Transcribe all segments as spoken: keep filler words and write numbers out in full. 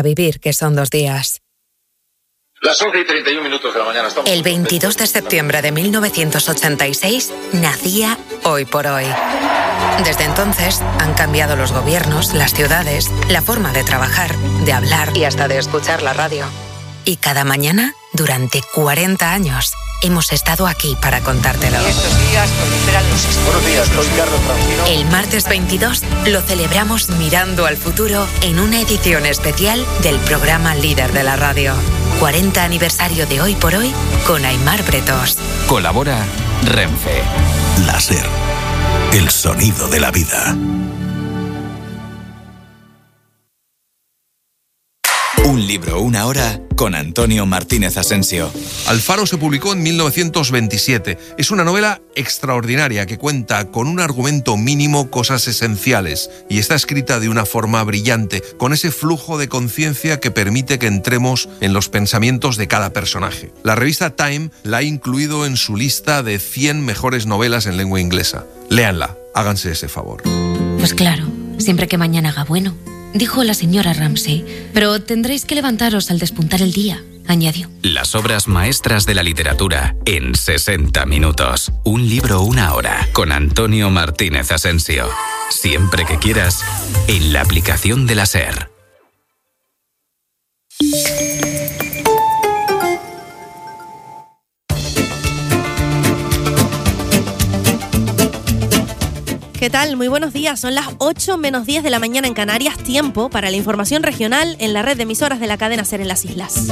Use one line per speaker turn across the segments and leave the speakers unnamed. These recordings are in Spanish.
A vivir, que son dos días.
Las once y treinta y un minutos de la mañana. Estamos
El veintidós de septiembre de mil novecientos ochenta y seis nacía Hoy por Hoy. Desde entonces han cambiado los gobiernos, las ciudades, la forma de trabajar, de hablar y hasta de escuchar la radio. Y cada mañana, durante cuarenta años, hemos estado aquí para contártelo.
Y estos días proliferan los estudios.
Buenos días, soy Carlos Francino.
El martes veintidós lo celebramos mirando al futuro en una edición especial del programa líder de la radio. cuarenta aniversario de Hoy por Hoy con Aimar Bretos.
Colabora Renfe.
La SER, el sonido de la vida.
Un libro, una hora, con Antonio Martínez Asensio.
Alfaro se publicó en mil novecientos veintisiete. Es una novela extraordinaria que cuenta con un argumento mínimo cosas esenciales y está escrita de una forma brillante, con ese flujo de conciencia que permite que entremos en los pensamientos de cada personaje. La revista Time la ha incluido en su lista de cien mejores novelas en lengua inglesa. Léanla, háganse ese favor.
Pues claro, siempre que mañana haga bueno, dijo la señora Ramsay, pero tendréis que levantaros al despuntar el día, añadió.
Las obras maestras de la literatura en sesenta minutos. Un libro, una hora, con Antonio Martínez Asensio. Siempre que quieras, en la aplicación de la SER.
¿Qué tal? Muy buenos días. Son las ocho menos diez de la mañana en Canarias. Tiempo para la información regional en la red de emisoras de la cadena SER en las islas.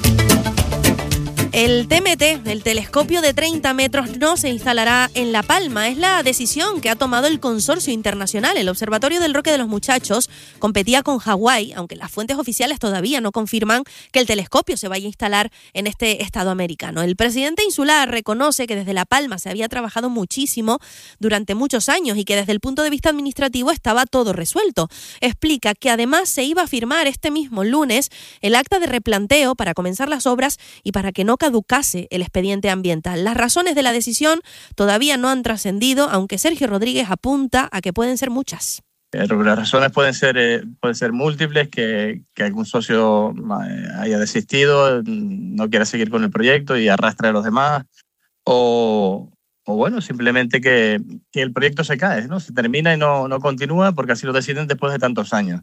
El T M T, el telescopio de treinta metros, no se instalará en La Palma. Es la decisión que ha tomado el consorcio internacional. El Observatorio del Roque de los Muchachos competía con Hawái, aunque las fuentes oficiales todavía no confirman que el telescopio se vaya a instalar en este estado americano. El presidente insular reconoce que desde La Palma se había trabajado muchísimo durante muchos años y que desde el punto de vista administrativo estaba todo resuelto. Explica que además se iba a firmar este mismo lunes el acta de replanteo para comenzar las obras y para que no caducase el expediente ambiental. Las razones de la decisión todavía no han trascendido, aunque Sergio Rodríguez apunta a que pueden ser muchas.
Las razones pueden ser, eh, pueden ser múltiples, que, que algún socio haya desistido, no quiera seguir con el proyecto y arrastre a los demás, o, o bueno, simplemente que, que el proyecto se cae, ¿no? Se termina y no, no continúa porque así lo deciden después de tantos años.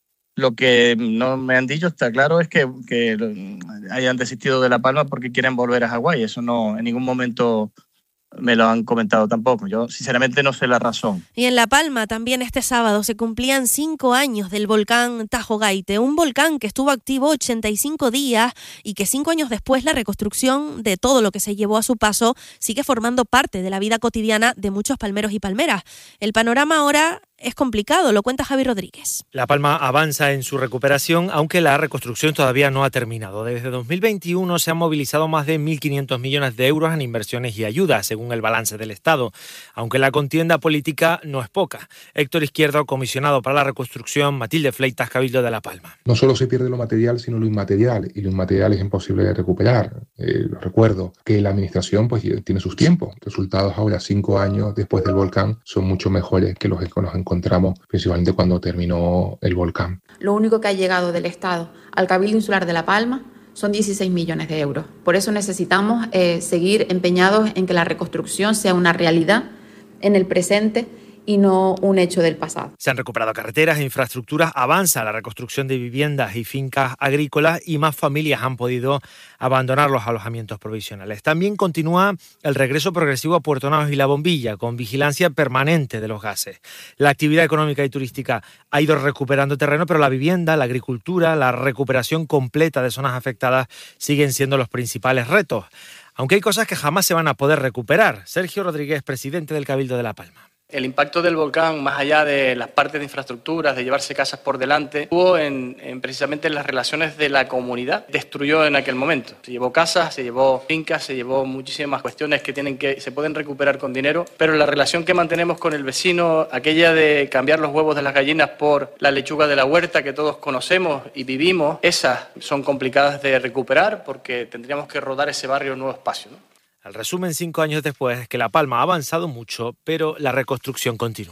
Lo que no me han dicho, está claro, es que, que hayan desistido de La Palma porque quieren volver a Hawái. Eso no, en ningún momento me lo han comentado tampoco. Yo, sinceramente, no sé la razón.
Y en La Palma también este sábado se cumplían cinco años del volcán Tajo Gaite, un volcán que estuvo activo ochenta y cinco días y que cinco años después la reconstrucción de todo lo que se llevó a su paso sigue formando parte de la vida cotidiana de muchos palmeros y palmeras. El panorama ahora es complicado, lo cuenta Javi Rodríguez.
La Palma avanza en su recuperación, aunque la reconstrucción todavía no ha terminado. Desde dos mil veintiuno se han movilizado más de mil quinientos millones de euros en inversiones y ayudas, según el balance del Estado, aunque la contienda política no es poca. Héctor Izquierdo, comisionado para la reconstrucción, Matilde Fleitas, Cabildo de La Palma.
No solo se pierde lo material, sino lo inmaterial, y lo inmaterial es imposible de recuperar. Eh, recuerdo que la administración pues tiene sus tiempos. Resultados ahora, cinco años después del volcán, son mucho mejores que los que nos encontramos principalmente cuando terminó el volcán.
Lo único que ha llegado del Estado al Cabildo Insular de La Palma son dieciséis millones de euros. Por eso necesitamos eh, seguir empeñados en que la reconstrucción sea una realidad en el presente y no un hecho del pasado.
Se han recuperado carreteras e infraestructuras, avanza la reconstrucción de viviendas y fincas agrícolas y más familias han podido abandonar los alojamientos provisionales. También continúa el regreso progresivo a Puerto Naos y La Bombilla, con vigilancia permanente de los gases. La actividad económica y turística ha ido recuperando terreno, pero la vivienda, la agricultura, la recuperación completa de zonas afectadas siguen siendo los principales retos. Aunque hay cosas que jamás se van a poder recuperar. Sergio Rodríguez, presidente del Cabildo de La Palma.
El impacto del volcán, más allá de las partes de infraestructuras, de llevarse casas por delante, hubo en, en precisamente en las relaciones de la comunidad. Destruyó en aquel momento. Se llevó casas, se llevó fincas, se llevó muchísimas cuestiones que, tienen que se pueden recuperar con dinero, pero la relación que mantenemos con el vecino, aquella de cambiar los huevos de las gallinas por la lechuga de la huerta que todos conocemos y vivimos, esas son complicadas de recuperar porque tendríamos que rodar ese barrio en nuevo espacio, ¿no?
El resumen, cinco años después, es que La Palma ha avanzado mucho, pero la reconstrucción continúa.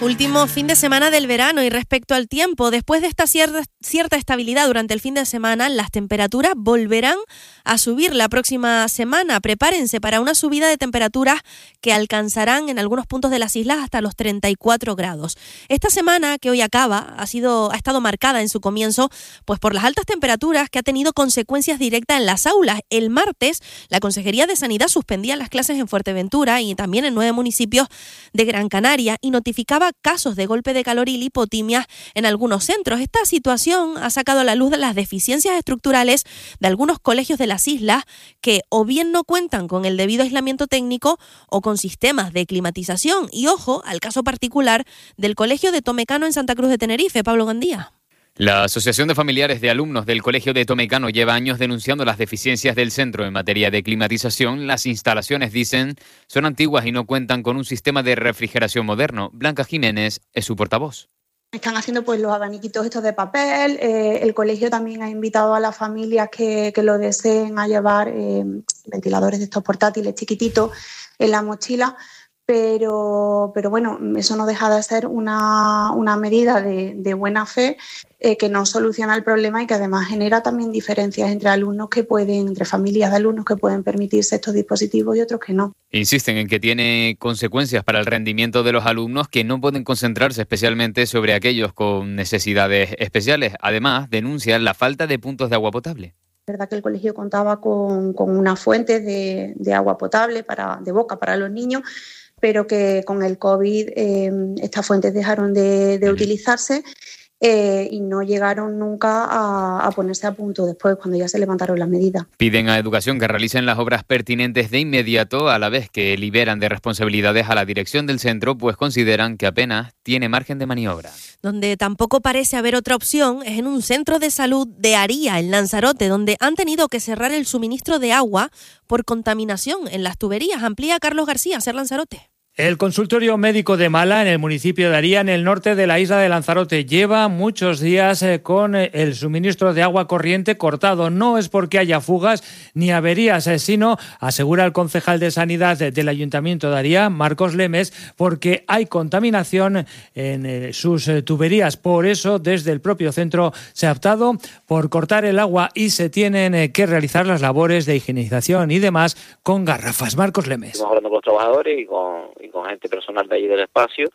Último fin de semana del verano y respecto al tiempo, después de esta cierta, cierta estabilidad durante el fin de semana, las temperaturas volverán a subir la próxima semana. Prepárense para una subida de temperaturas que alcanzarán en algunos puntos de las islas hasta los treinta y cuatro grados. Esta semana que hoy acaba ha sido, ha estado marcada en su comienzo pues por las altas temperaturas que ha tenido consecuencias directas en las aulas. El martes, la Consejería de Sanidad suspendía las clases en Fuerteventura y también en nueve municipios de Gran Canaria y notificaba casos de golpe de calor y lipotimias en algunos centros. Esta situación ha sacado a la luz de las deficiencias estructurales de algunos colegios de las islas que o bien no cuentan con el debido aislamiento técnico o con sistemas de climatización. Y ojo al caso particular del Colegio de Tomecano en Santa Cruz de Tenerife. Pablo Gandía.
La Asociación de Familiares de Alumnos del Colegio de Tomecano lleva años denunciando las deficiencias del centro en materia de climatización. Las instalaciones, dicen, son antiguas y no cuentan con un sistema de refrigeración moderno. Blanca Jiménez es su portavoz.
Están haciendo pues los abaniquitos estos de papel. Eh, el colegio también ha invitado a las familias que, que lo deseen a llevar eh, ventiladores de estos portátiles chiquititos en la mochila. Pero, pero bueno, eso no deja de ser una, una medida de, de buena fe eh, que no soluciona el problema y que además genera también diferencias entre alumnos que pueden, entre familias de alumnos que pueden permitirse estos dispositivos y otros que no.
Insisten en que tiene consecuencias para el rendimiento de los alumnos que no pueden concentrarse especialmente sobre aquellos con necesidades especiales. Además, denuncian la falta de puntos de agua potable.
Es verdad que el colegio contaba con, con una fuente de, de agua potable para, de boca para los niños, pero que con el COVID eh, estas fuentes dejaron de, de utilizarse eh, y no llegaron nunca a, a ponerse a punto después, cuando ya se levantaron las medidas.
Piden a Educación que realicen las obras pertinentes de inmediato, a la vez que liberan de responsabilidades a la dirección del centro, pues consideran que apenas tiene margen de maniobra.
Donde tampoco parece haber otra opción es en un centro de salud de Aría, en Lanzarote, donde han tenido que cerrar el suministro de agua por contaminación en las tuberías. Amplía Carlos García, Ser Lanzarote.
El consultorio médico de Mala, en el municipio de Aría, en el norte de la isla de Lanzarote, lleva muchos días con el suministro de agua corriente cortado. No es porque haya fugas ni averías, sino, asegura el concejal de Sanidad del Ayuntamiento de Aría, Marcos Lemes, porque hay contaminación en sus tuberías. Por eso, desde el propio centro se ha optado por cortar el agua y se tienen que realizar las labores de higienización y demás con garrafas. Marcos Lemes.
Estamos hablando con los trabajadores y con... con gente personal de allí del espacio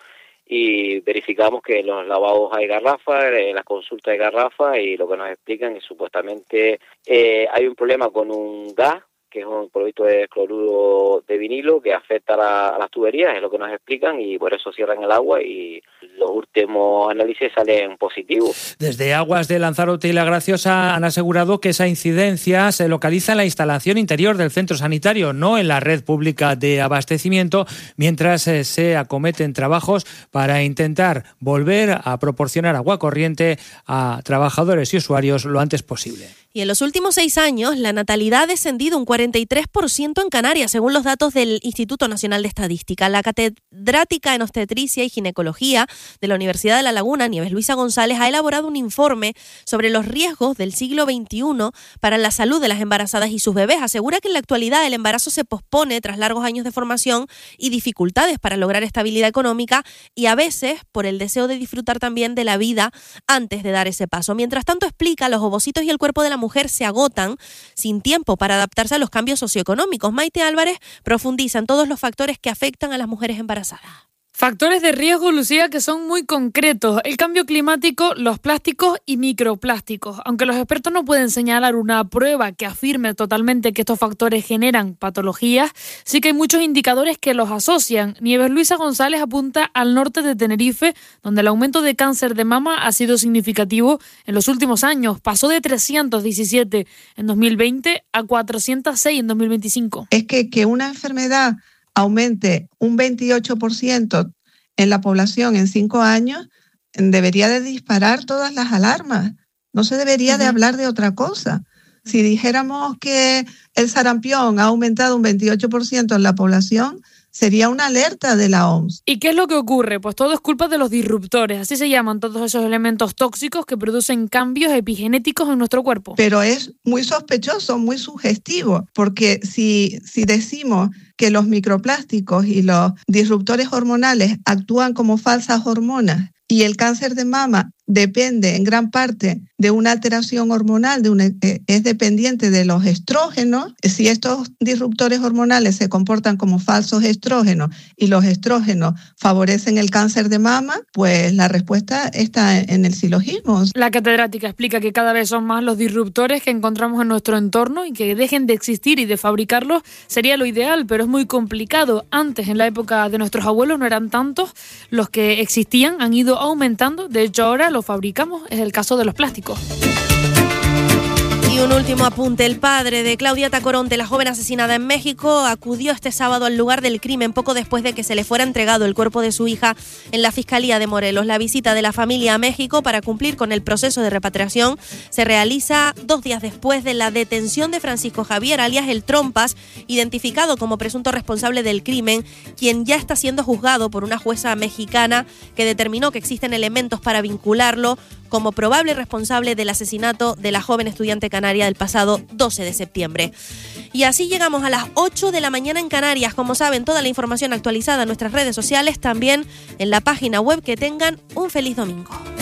y verificamos que en los lavados hay garrafas, en las consultas hay garrafas y lo que nos explican es supuestamente eh, hay un problema con un gas que es un producto de cloruro de vinilo que afecta a, la, a las tuberías, es lo que nos explican y por eso cierran el agua y los últimos análisis salen positivos.
Desde Aguas de Lanzarote y La Graciosa han asegurado que esa incidencia se localiza en la instalación interior del centro sanitario, no en la red pública de abastecimiento, mientras eh, se acometen trabajos para intentar volver a proporcionar agua corriente a trabajadores y usuarios lo antes posible.
Y en los últimos seis años, la natalidad ha descendido un cuarenta y tres por ciento en Canarias, según los datos del Instituto Nacional de Estadística. La catedrática en obstetricia y ginecología de la Universidad de La Laguna, Nieves Luisa González, ha elaborado un informe sobre los riesgos del siglo veintiuno para la salud de las embarazadas y sus bebés. Asegura que en la actualidad el embarazo se pospone tras largos años de formación y dificultades para lograr estabilidad económica y a veces por el deseo de disfrutar también de la vida antes de dar ese paso. Mientras tanto, explica, los ovocitos y el cuerpo de la mujer se agotan sin tiempo para adaptarse a los cambios socioeconómicos. Maite Álvarez profundiza en todos los factores que afectan a las mujeres embarazadas.
Factores de riesgo, Lucía, que son muy concretos: el cambio climático, los plásticos y microplásticos. Aunque los expertos no pueden señalar una prueba que afirme totalmente que estos factores generan patologías, sí que hay muchos indicadores que los asocian. Nieves Luisa González apunta al norte de Tenerife, donde el aumento de cáncer de mama ha sido significativo en los últimos años. Pasó de trescientos diecisiete en dos mil veinte a cuatrocientos seis en dos mil veinticinco.
Es que, que una enfermedad aumente un veintiocho por ciento en la población en cinco años, debería de disparar todas las alarmas. No se debería uh-huh. de hablar de otra cosa. Si dijéramos que el sarampión ha aumentado un veintiocho por ciento en la población, sería una alerta de la O M S.
¿Y qué es lo que ocurre? Pues todo es culpa de los disruptores, así se llaman todos esos elementos tóxicos que producen cambios epigenéticos en nuestro cuerpo.
Pero es muy sospechoso, muy sugestivo, porque si, si decimos que los microplásticos y los disruptores hormonales actúan como falsas hormonas y el cáncer de mama depende en gran parte de una alteración hormonal, de una, eh, es dependiente de los estrógenos. Si estos disruptores hormonales se comportan como falsos estrógenos y los estrógenos favorecen el cáncer de mama, pues la respuesta está en el silogismo.
La catedrática explica que cada vez son más los disruptores que encontramos en nuestro entorno y que dejen de existir y de fabricarlos sería lo ideal, pero es muy complicado. Antes, en la época de nuestros abuelos, no eran tantos los que existían, han ido aumentando. De hecho, ahora los fabricamos, es el caso de los plásticos.
Y un último apunte. El padre de Claudia Tacoronte, la joven asesinada en México, acudió este sábado al lugar del crimen poco después de que se le fuera entregado el cuerpo de su hija en la Fiscalía de Morelos. La visita de la familia a México para cumplir con el proceso de repatriación se realiza dos días después de la detención de Francisco Javier, alias El Trompas, identificado como presunto responsable del crimen, quien ya está siendo juzgado por una jueza mexicana que determinó que existen elementos para vincularlo como probable responsable del asesinato de la joven estudiante canaria del pasado doce de septiembre. Y así llegamos a las ocho de la mañana en Canarias. Como saben, toda la información actualizada en nuestras redes sociales, también en la página web. Que tengan un feliz domingo.